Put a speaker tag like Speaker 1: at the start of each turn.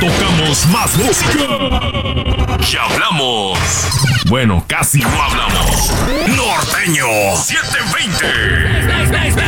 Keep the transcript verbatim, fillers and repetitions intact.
Speaker 1: tocamos más música. Ya hablamos. Bueno, casi no hablamos. Norteño siete veinte.